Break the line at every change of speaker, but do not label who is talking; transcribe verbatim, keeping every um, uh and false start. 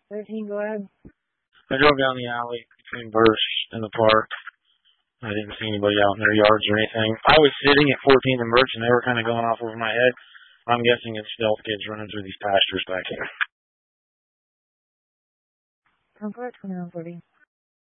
thirteen, go ahead.
I drove down the alley between Birch and the park. I didn't see anybody out in their yards or anything. I was sitting at fourteenth and Birch, and they were kind of going off over my head. I'm guessing it's stealth kids running through these pastures back here.
Concord, twenty-one forty.